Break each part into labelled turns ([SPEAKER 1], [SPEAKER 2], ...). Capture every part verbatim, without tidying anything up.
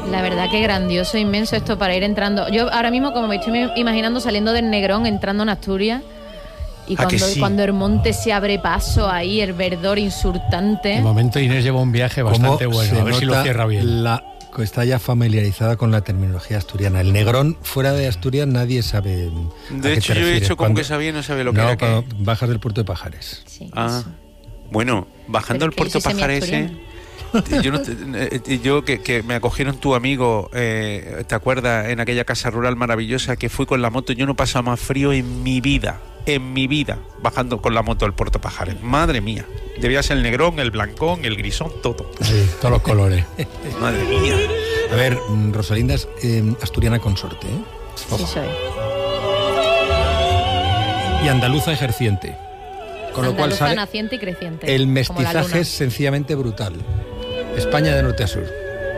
[SPEAKER 1] La verdad que grandioso, inmenso esto para ir entrando. Yo ahora mismo como me estoy imaginando saliendo del Negrón, entrando en Asturias. Y cuando, sí? cuando el monte se abre paso ahí, el verdor insultante.
[SPEAKER 2] De momento Inés lleva un viaje bastante bueno, a ver si lo cierra bien.
[SPEAKER 3] La, está ya familiarizada con la terminología asturiana. El Negrón, fuera de Asturias, nadie sabe.
[SPEAKER 4] De hecho, yo he hecho como cuando, que sabía y no sabía lo que
[SPEAKER 3] no,
[SPEAKER 4] era.
[SPEAKER 3] Cuando
[SPEAKER 4] que...
[SPEAKER 3] bajas del puerto de Pajares.
[SPEAKER 1] Sí,
[SPEAKER 4] ah, eso. Bueno, bajando del puerto de Pajares. Yo, no te, yo que, que me acogieron tu amigo, eh, ¿te acuerdas? En aquella casa rural maravillosa que fui con la moto. Yo no he pasado más frío en mi vida, en mi vida, bajando con la moto del Puerto Pajares. Madre mía, debía ser el negrón, el blancón, el grisón, todo.
[SPEAKER 2] Sí, todos los colores.
[SPEAKER 4] Madre mía.
[SPEAKER 3] A ver, Rosalinda es eh, asturiana consorte, ¿eh?
[SPEAKER 1] Ojo. Sí, soy.
[SPEAKER 3] Y andaluza ejerciente. Con
[SPEAKER 1] andaluza
[SPEAKER 3] lo cual sabe,
[SPEAKER 1] naciente y creciente.
[SPEAKER 3] El mestizaje es sencillamente brutal. España de norte a sur.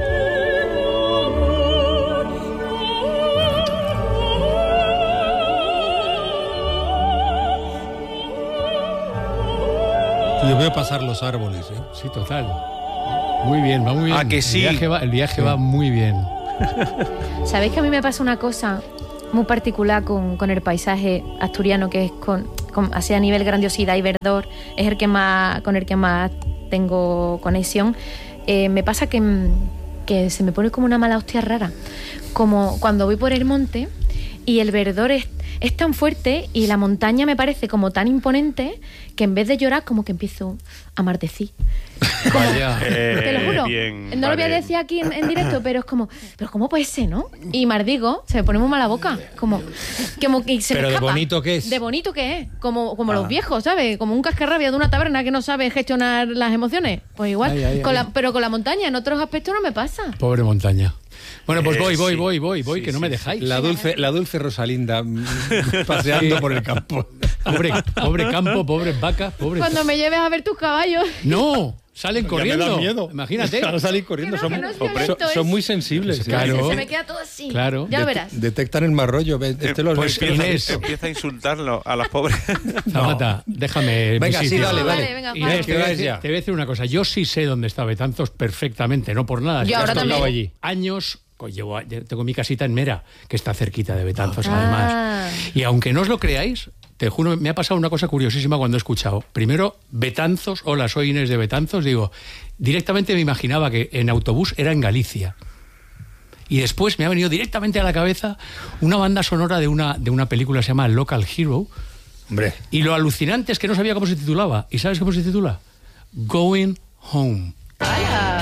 [SPEAKER 3] Yo veo pasar los árboles, ¿eh?
[SPEAKER 2] Sí, total. Muy bien, va muy bien.
[SPEAKER 4] Ah, que sí.
[SPEAKER 2] El viaje va, el viaje sí. va muy bien.
[SPEAKER 1] ¿Sabéis que a mí me pasa una cosa muy particular con, con el paisaje asturiano, que es con, con así a nivel grandiosidad y verdor, es el que más, con el que más tengo conexión? Eh, me pasa que, que se me pone como una mala hostia rara, como cuando voy por el monte y el verdor es, es tan fuerte y la montaña me parece como tan imponente que en vez de llorar como que empiezo a maldecir. Como,
[SPEAKER 4] eh,
[SPEAKER 1] te lo juro,
[SPEAKER 4] bien,
[SPEAKER 1] no
[SPEAKER 4] vale.
[SPEAKER 1] lo voy a decir aquí en, en directo, pero es como, pero ¿cómo puede ser, no? Y maldigo, se me pone muy mala boca, como, como que se
[SPEAKER 3] pero
[SPEAKER 1] me escapa.
[SPEAKER 3] ¿de bonito qué es?
[SPEAKER 1] De bonito que es, como, como ah. los viejos, ¿sabes? Como un cascarrabia de una taberna que no sabe gestionar las emociones. Pues igual, ay, ay, con ay. La, pero con la montaña en otros aspectos no me pasa.
[SPEAKER 2] Pobre montaña. Bueno, pues voy, voy, voy, voy, voy, sí, que no sí, me dejáis.
[SPEAKER 3] La dulce, la dulce Rosalinda paseando sí. por el campo.
[SPEAKER 2] Pobre, pobre campo, pobres vacas, pobres...
[SPEAKER 1] Cuando me lleves a ver tus caballos.
[SPEAKER 2] No, salen corriendo.
[SPEAKER 3] Me da miedo.
[SPEAKER 2] Imagínate.
[SPEAKER 3] Claro, salen corriendo,
[SPEAKER 1] no,
[SPEAKER 3] son,
[SPEAKER 1] no
[SPEAKER 3] son, son muy sensibles.
[SPEAKER 2] Claro.
[SPEAKER 1] Se me queda todo así.
[SPEAKER 2] Claro.
[SPEAKER 1] Ya
[SPEAKER 3] Det-
[SPEAKER 1] verás.
[SPEAKER 3] Detectan el mal rollo. Este los
[SPEAKER 2] pues
[SPEAKER 3] ves,
[SPEAKER 2] Inés.
[SPEAKER 4] Empieza a insultarlo a las pobres.
[SPEAKER 2] Zamata, no. déjame.
[SPEAKER 3] Venga, sí, dale,
[SPEAKER 1] no,
[SPEAKER 3] dale.
[SPEAKER 1] vale, venga,
[SPEAKER 2] Inés, te, voy a decir,
[SPEAKER 3] ya.
[SPEAKER 2] te voy a decir una cosa. Yo sí sé dónde está Betanzos perfectamente, no por nada.
[SPEAKER 1] Yo ahora también.
[SPEAKER 2] allí. Años. Llevo, tengo mi casita en Mera, que está cerquita de Betanzos,
[SPEAKER 1] ah.
[SPEAKER 2] además. Y aunque no os lo creáis, te juro, me ha pasado una cosa curiosísima cuando he escuchado. Primero, Betanzos, hola, soy Inés de Betanzos. Digo, directamente me imaginaba que en autobús era en Galicia. Y después me ha venido directamente a la cabeza una banda sonora de una, de una película que se llama Local Hero.
[SPEAKER 3] Hombre.
[SPEAKER 2] Y lo alucinante es que no sabía cómo se titulaba. ¿Y sabes cómo se titula? Going Home.
[SPEAKER 1] ¡Hala!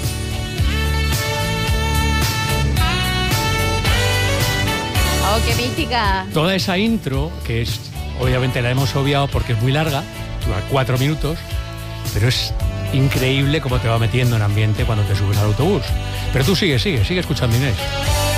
[SPEAKER 1] ¡Oh, qué mística!
[SPEAKER 2] Toda esa intro, que es, obviamente la hemos obviado porque es muy larga, dura cuatro minutos, pero es increíble cómo te va metiendo en ambiente cuando te subes al autobús. Pero tú sigue, sigue, sigue escuchando, Inés.